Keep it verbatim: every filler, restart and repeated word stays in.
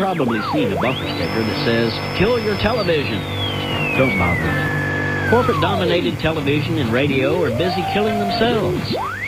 probably seen a bumper sticker that says, "Kill your television." Don't bother. Corporate-dominated television and radio are busy killing themselves.